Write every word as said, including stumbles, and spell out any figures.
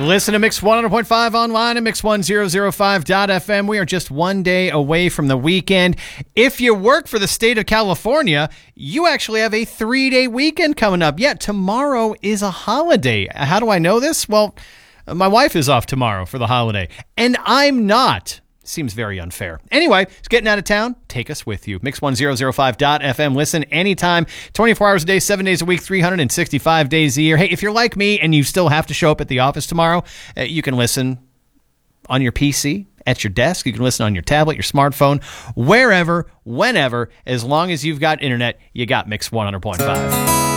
Listen to Mix one hundred point five online at mix one thousand five dot f m. We are just one day away from the weekend. If you work for the state of California, you actually have a three-day weekend coming up. Yeah, tomorrow is a holiday. How do I know this? Well, my wife is off tomorrow for the holiday, and I'm not. Seems very unfair. Anyway, it's getting out of town. Take us with you. mix one thousand five dot f m. Listen anytime, twenty-four hours a day, seven days a week, three hundred sixty-five days a year. Hey, if you're like me and you still have to show up at the office tomorrow, uh, you can listen on your P C, at your desk. You can listen on your tablet, your smartphone, wherever, whenever. As long as you've got internet, you got Mix one hundred point five.